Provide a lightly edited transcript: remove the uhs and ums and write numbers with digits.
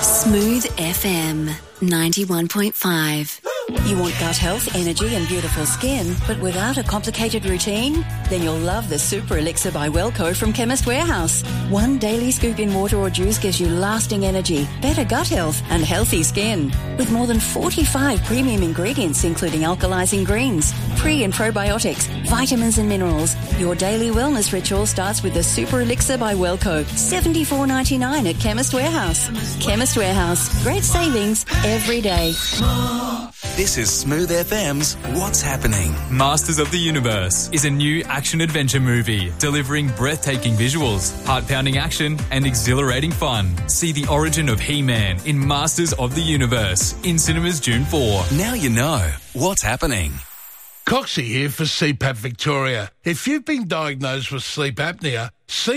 Smooth FM 91.5. You want gut health, energy and beautiful skin, but without a complicated routine? Then you'll love the Super Elixir by Wellco from Chemist Warehouse. One daily scoop in water or juice gives you lasting energy, better gut health and healthy skin. With more than 45 premium ingredients including alkalizing greens, pre- and probiotics, vitamins and minerals, your daily wellness ritual starts with the Super Elixir by Wellco. $74.99 at Chemist Warehouse. Chemist Warehouse. Great savings every day. This is Smooth FM's What's Happening. Masters of the Universe is a new action-adventure movie delivering breathtaking visuals, heart-pounding action and exhilarating fun. See the origin of He-Man in Masters of the Universe in cinemas June 4. Now you know what's happening. Coxie here for CPAP Victoria. If you've been diagnosed with sleep apnea,